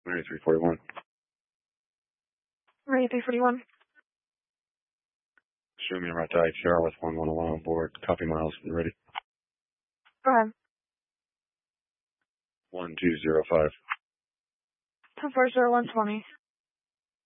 Mary 341. Mary 341. Show me right to ITR with 111 on board. Copy miles. You ready? Go ahead. 1205. 1040 120.